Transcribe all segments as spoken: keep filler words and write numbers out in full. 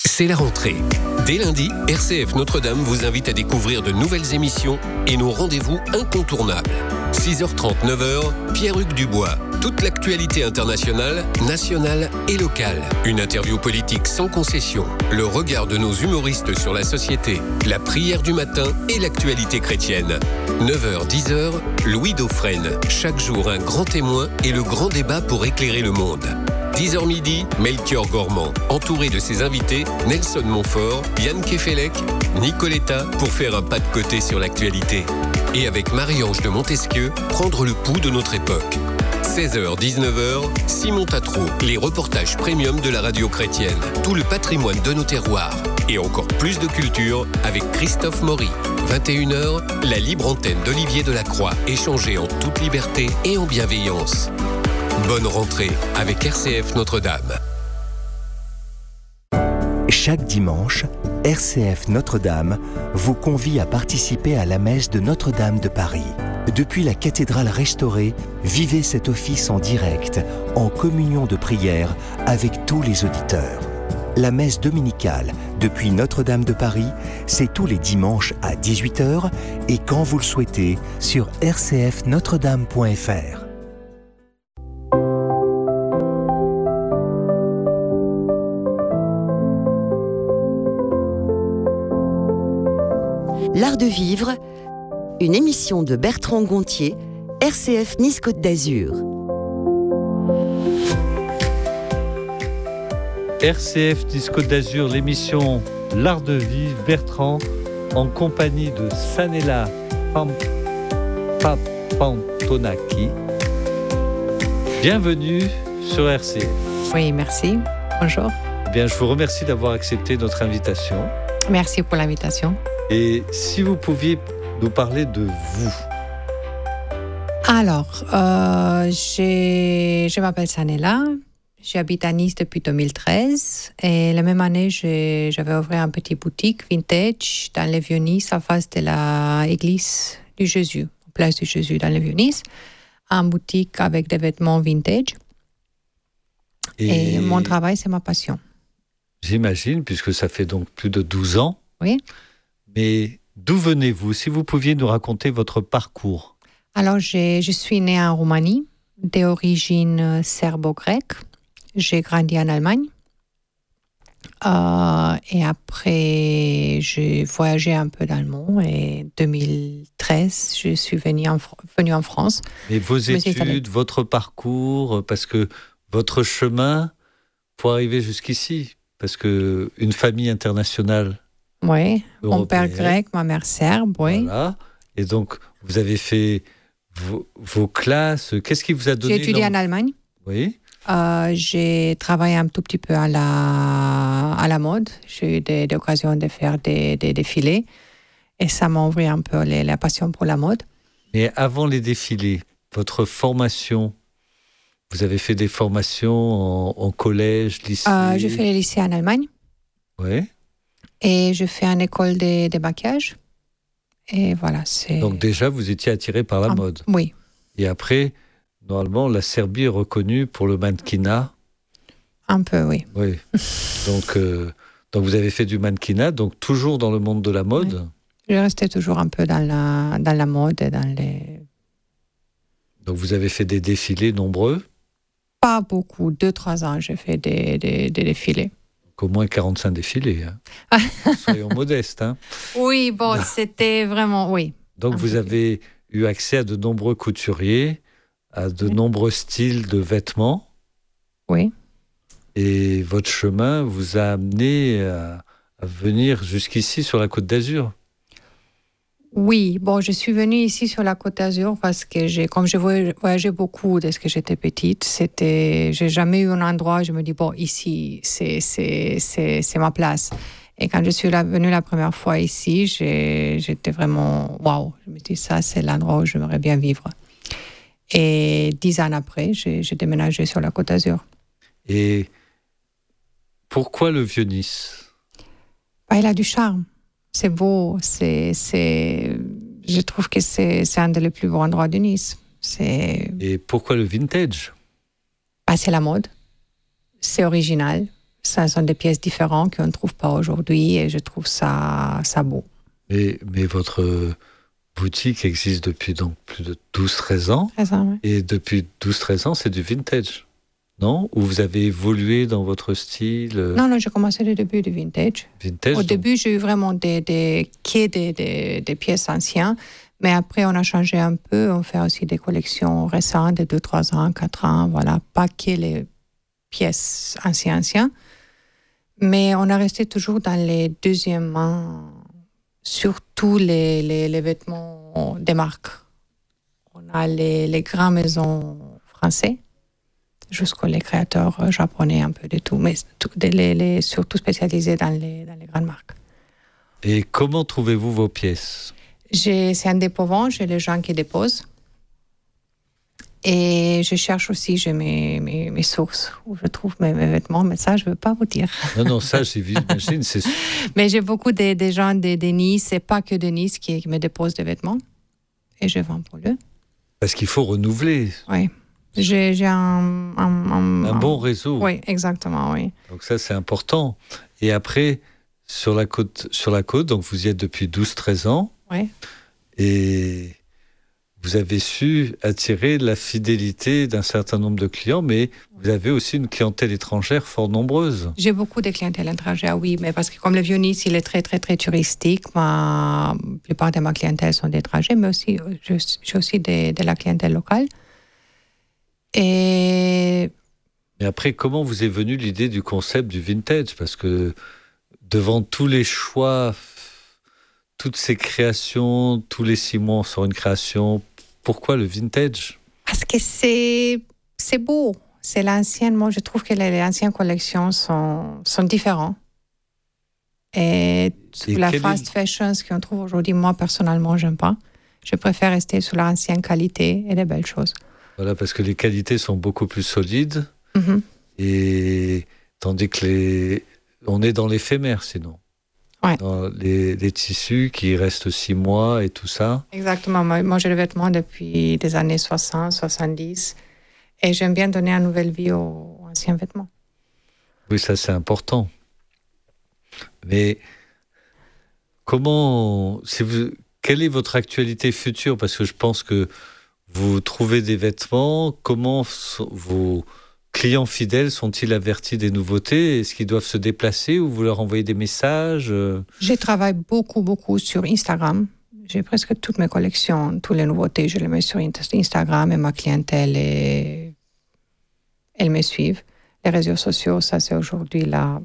C'est la rentrée. Dès lundi, R C F Notre-Dame vous invite à découvrir de nouvelles émissions et nos rendez-vous incontournables. six heures trente, neuf heures, Pierre-Hugues Dubois. Toute l'actualité internationale, nationale et locale. Une interview politique sans concession. Le regard de nos humoristes sur la société. La prière du matin et l'actualité chrétienne. neuf heures, dix heures, Louis Dauphren. Chaque jour, un grand témoin et le grand débat pour éclairer le monde. dix heures midi, Melchior Gormand, entouré de ses invités, Nelson Montfort, Yann Kefelec, Nicoletta, pour faire un pas de côté sur l'actualité. Et avec Marie-Ange de Montesquieu, prendre le pouls de notre époque. seize heures, dix-neuf heures, Simon Tatro, les reportages premium de la radio chrétienne. Tout le patrimoine de nos terroirs. Et encore plus de culture avec Christophe Maury. vingt et une heures, la libre antenne d'Olivier Delacroix, échangée en toute liberté et en bienveillance. Bonne rentrée avec R C F Notre-Dame. Chaque dimanche, R C F Notre-Dame vous convie à participer à la messe de Notre-Dame de Paris. Depuis la cathédrale restaurée, vivez cet office en direct, en communion de prière avec tous les auditeurs. La messe dominicale depuis Notre-Dame de Paris, c'est tous les dimanches à dix-huit heures et quand vous le souhaitez sur r c f notre dame point f r. L'art de vivre, une émission de Bertrand Gontier, R C F Nice-Côte d'Azur. R C F Nice-Côte d'Azur, l'émission L'art de vivre, Bertrand, en compagnie de Sanela Papantonaki. Bienvenue sur R C F. Oui, merci. Bonjour. Bien, je vous remercie d'avoir accepté notre invitation. Merci pour l'invitation. Et si vous pouviez nous parler de vous. Alors, euh, j'ai, je m'appelle Sanela, j'habite à Nice depuis deux mille treize et la même année, j'ai, j'avais ouvert une petite boutique vintage dans le Vieux-Nice, en face de l'église du Jésus, place du Jésus dans le Vieux-Nice, une boutique avec des vêtements vintage. Et, et mon travail, c'est ma passion. J'imagine, puisque ça fait donc plus de douze ans. Oui. Mais d'où venez-vous? Si vous pouviez nous raconter votre parcours. Alors, j'ai, je suis née en Roumanie, d'origine serbo-grecque. J'ai grandi en Allemagne. Euh, et après, j'ai voyagé un peu dans le monde. Et en deux mille treize, je suis venue en, venue en France. Mais vos études, votre parcours, parce que votre chemin pour arriver jusqu'ici, parce qu'une famille internationale. Oui, mon père grec, ma mère serbe, oui. Voilà. Et donc, vous avez fait vos, vos classes. Qu'est-ce qui vous a donné... J'ai étudié en Allemagne. Oui. Euh, j'ai travaillé un tout petit peu à la, à la mode. J'ai eu des, des occasions de faire des, des défilés. Et ça m'a ouvert un peu les, la passion pour la mode. Mais avant les défilés, votre formation, vous avez fait des formations en, en collège, lycée? euh, J'ai fait le lycée en Allemagne. Oui. Et je fais une école de, de maquillage. Et voilà, c'est... Donc déjà, vous étiez attiré par la ah, mode. Oui. Et après, normalement, la Serbie est reconnue pour le mannequinat. Un peu, oui. Oui. donc, euh, donc vous avez fait du mannequinat, donc toujours dans le monde de la mode. Oui. Je restais toujours un peu dans la, dans la mode et dans les... Donc vous avez fait des défilés nombreux? Pas beaucoup. Deux, trois ans, j'ai fait des, des, des défilés. Au moins quarante-cinq défilés. Hein. Soyons modestes. Hein. Oui, bon, c'était vraiment... Oui. Donc, vous avez eu accès à de nombreux couturiers, à de oui. nombreux styles de vêtements. Oui. Et votre chemin vous a amené à, à venir jusqu'ici sur la Côte d'Azur. Oui, bon, je suis venue ici sur la Côte d'Azur parce que j'ai, comme je voyageais beaucoup dès que j'étais petite, c'était, j'ai jamais eu un endroit où je me dis bon, ici, c'est, c'est, c'est, c'est ma place. Et quand je suis là, venue la première fois ici, j'ai, j'étais vraiment waouh. Je me dis ça, c'est l'endroit où j'aimerais bien vivre. Et dix ans après, j'ai, j'ai déménagé sur la Côte d'Azur. Et pourquoi le Vieux-Nice? Bah, il a du charme. C'est beau, c'est, c'est, je trouve que c'est, c'est un des plus beaux endroits de Nice. C'est... Et pourquoi le vintage? Bah, c'est la mode, c'est original, Ce sont des pièces différentes qu'on ne trouve pas aujourd'hui et je trouve ça, ça beau. Mais, mais votre boutique existe depuis donc plus de douze treize ans. treize ans, oui. Et depuis douze treize ans, c'est du vintage, non? Ou vous avez évolué dans votre style? Non, non, j'ai commencé au début du vintage. Vintage. Au donc... début, j'ai eu vraiment des, des quais des, des, des pièces anciennes. Mais après, on a changé un peu. On fait aussi des collections récentes de deux, trois ans, quatre ans. Voilà, pas que les pièces anciennes, anciennes. Mais on a resté toujours dans les deuxièmes mains, surtout les, les, les vêtements des marques. On a les, les grandes maisons françaises, jusqu'aux les créateurs japonais, un peu de tout, mais tout, les, les, surtout spécialisés dans les, dans les grandes marques. Et comment trouvez-vous vos pièces? J'ai, c'est un dépôt-vente, j'ai les gens qui déposent. Et je cherche aussi, j'ai mes, mes, mes sources où je trouve mes, mes vêtements, mais ça, je ne veux pas vous dire. Non, non, ça, j'imagine, c'est sûr. Mais j'ai beaucoup de, de gens de, de Nice, et pas que de Nice, qui, qui me déposent des vêtements. Et je vends pour eux. Parce qu'il faut renouveler. Oui. J'ai, j'ai un, un, un, un bon réseau. Oui, exactement, oui. Donc ça, c'est important. Et après, sur la côte, sur la côte, donc vous y êtes depuis douze treize ans. Oui. Et vous avez su attirer la fidélité d'un certain nombre de clients, mais vous avez aussi une clientèle étrangère fort nombreuse. J'ai beaucoup de clientèle étrangère, oui, mais parce que comme le Vieux-Nice, il est très, très, très touristique, ma... la plupart de ma clientèle sont d'étrangers, mais aussi, j'ai aussi de, de la clientèle locale. Et... Mais après, comment vous est venue l'idée du concept du vintage? Parce que devant tous les choix, toutes ces créations, tous les six mois on sort une création, pourquoi le vintage? Parce que c'est, c'est beau. C'est l'ancienne. Moi, je trouve que les, les anciennes collections sont, sont différentes. Et, Et la fast est... fashion, ce qu'on trouve aujourd'hui, moi, personnellement, j'aime pas. Je préfère rester sur l'ancienne qualité et des belles choses. Voilà, parce que les qualités sont beaucoup plus solides. Mm-hmm. Et tandis que les... on est dans l'éphémère, sinon. Ouais. Dans les, les tissus qui restent six mois et tout ça. Exactement. Moi, moi j'ai le vêtement depuis des années soixante, soixante-dix. Et j'aime bien donner une nouvelle vie aux anciens vêtements. Oui, ça, c'est important. Mais comment... Si vous, quelle est votre actualité future? Parce que je pense que vous trouvez des vêtements. Comment vos clients fidèles sont-ils avertis des nouveautés? Est-ce qu'ils doivent se déplacer ou vous leur envoyez des messages? Je travaille beaucoup, beaucoup sur Instagram. J'ai presque toutes mes collections, toutes les nouveautés, je les mets sur Instagram et ma clientèle, est... elle me suit. Les réseaux sociaux, ça c'est aujourd'hui là.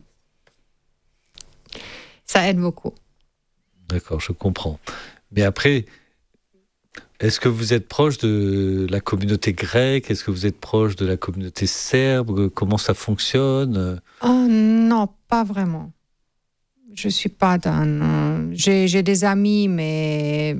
Ça aide beaucoup. D'accord, je comprends. Mais après, est-ce que vous êtes proche de la communauté grecque? Est-ce que vous êtes proche de la communauté serbe? Comment ça fonctionne? Oh, non, pas vraiment. Je suis pas dans... J'ai, j'ai des amis, mais...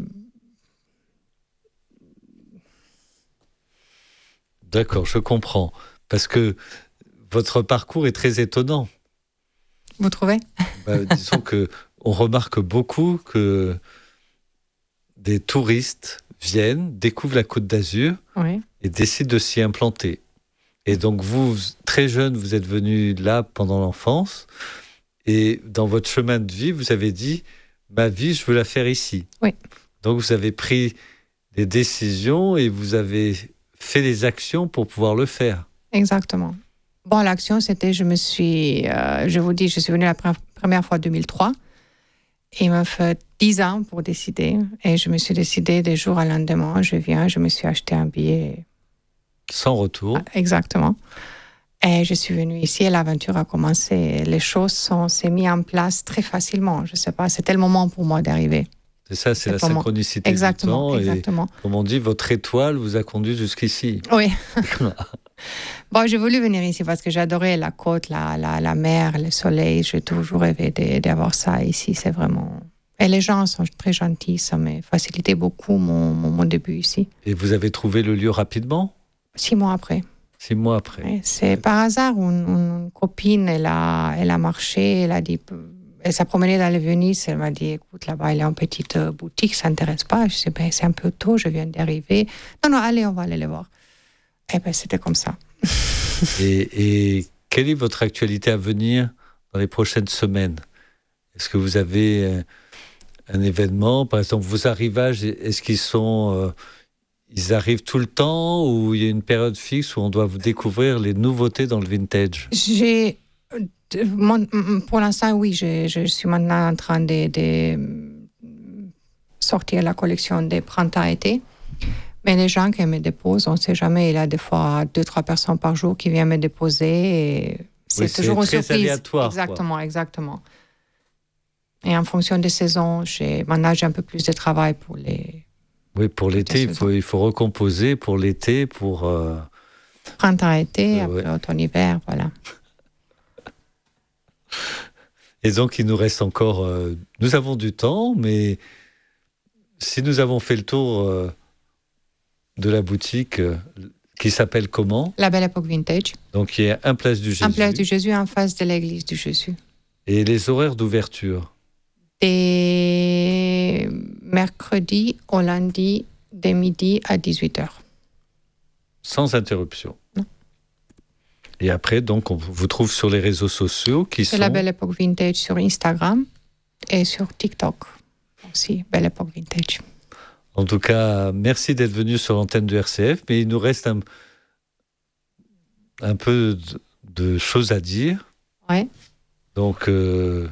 D'accord, je comprends. Parce que votre parcours est très étonnant. Vous trouvez? Bah, disons qu'on remarque beaucoup que des touristes viennent, découvrent la Côte d'Azur, oui, et décident de s'y implanter. Et donc vous, très jeune, vous êtes venu là pendant l'enfance, et dans votre chemin de vie, vous avez dit « ma vie, je veux la faire ici ». Oui. Donc vous avez pris des décisions et vous avez fait des actions pour pouvoir le faire. Exactement. Bon, l'action, c'était, je me suis, euh, je vous dis, je suis venue la pre- première fois en deux mille trois. Il m'a fait dix ans pour décider. Et je me suis décidée des jours à lendemain. Je viens, je me suis acheté un billet. Sans retour. Exactement. Et je suis venue ici et l'aventure a commencé. Les choses sont, s'est mises en place très facilement. Je ne sais pas, c'était le moment pour moi d'arriver. C'est ça, c'est, c'est la synchronicité exactement, du temps. Exactement. Et, comme on dit, votre étoile vous a conduit jusqu'ici. Oui. Bon, j'ai voulu venir ici parce que j'adorais la côte, la, la, la mer, le soleil. J'ai toujours rêvé de, d'avoir ça ici. C'est vraiment... Et les gens sont très gentils. Ça m'a facilité beaucoup mon, mon, mon début ici. Et vous avez trouvé le lieu rapidement? Six mois après. Six mois après. Oui, c'est par hasard. Une, une copine, elle a, elle a marché. Elle a dit... Elle s'est promenée dans le Venise. Elle m'a dit, écoute, là-bas, il y a une petite boutique. Ça ne t'intéresse pas? Je sais, ben, c'est un peu tôt. Je viens d'arriver. Non, non, allez, on va aller les voir. Et ben, c'était comme ça. et, et quelle est votre actualité à venir dans les prochaines semaines? Est-ce que vous avez un événement, par exemple, vos arrivages, est-ce qu'ils sont, euh, ils arrivent tout le temps ou il y a une période fixe où on doit vous découvrir les nouveautés dans le vintage? J'ai, pour l'instant, oui, je, je suis maintenant en train de, de sortir la collection des printemps-été. Mais les gens qui me déposent, on ne sait jamais, il y a des fois deux, trois personnes par jour qui viennent me déposer. Et c'est oui, toujours c'est une très surprise. Aléatoire, exactement, quoi. exactement. Et en fonction des saisons, j'ai, maintenant j'ai un peu plus de travail pour les... Oui, pour l'été, il faut, il faut recomposer pour l'été, pour... Euh... Printemps-été, euh, après ouais. automne-hiver, voilà. Et donc, il nous reste encore... Euh, nous avons du temps, mais si nous avons fait le tour euh, de la boutique, euh, qui s'appelle comment? La Belle Époque Vintage. Donc, il y a un Place du Jésus. Un Place du Jésus en face de l'église du Jésus. Et les horaires d'ouverture? Des mercredis au lundi, de midi à dix-huit heures. Sans interruption. Non. Et après, donc, on vous trouve sur les réseaux sociaux qui C'est sont... la Belle Époque Vintage sur Instagram et sur TikTok aussi, Belle Époque Vintage. En tout cas, merci d'être venu sur l'antenne de R C F, mais il nous reste un, un peu de, de choses à dire. Ouais. Donc, euh,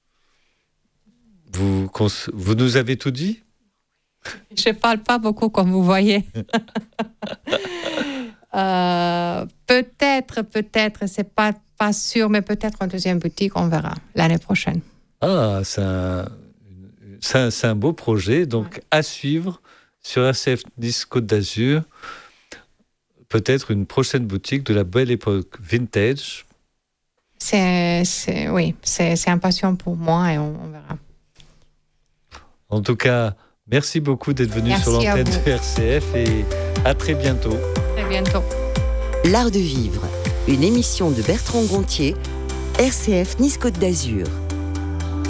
vous, vous nous avez tout dit? Je ne parle pas beaucoup, comme vous voyez. euh, peut-être, peut-être, c'est pas, pas sûr, mais peut-être en deuxième boutique, on verra l'année prochaine. Ah, c'est un, c'est un, c'est un beau projet. Donc, ouais. À suivre sur R C F Nice Côte d'Azur. Peut-être une prochaine boutique de la Belle Époque Vintage. C'est, c'est, oui, c'est, c'est un passion pour moi et on, on verra. En tout cas, merci beaucoup d'être venu merci sur l'antenne de R C F et à très bientôt. À bientôt. L'Art de vivre, une émission de Bertrand Gontier, R C F Nice Côte d'Azur.